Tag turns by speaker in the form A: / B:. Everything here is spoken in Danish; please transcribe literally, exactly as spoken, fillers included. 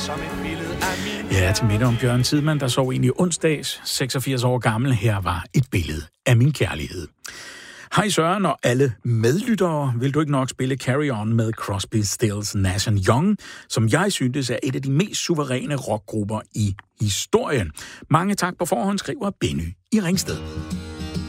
A: som et billede af min.
B: Ja, til middag om Bjørn Tidemand, der sov egentlig onsdags, seksogfirs år gammel. Her var et billede af min kærlighed. Hej Søren og alle medlyttere. Vil du ikke nok spille Carry On med Crosby, Stills, Nash and Young, som jeg synes er et af de mest suveræne rockgrupper i historien. Mange tak på forhånd, skriver Benny i Ringsted.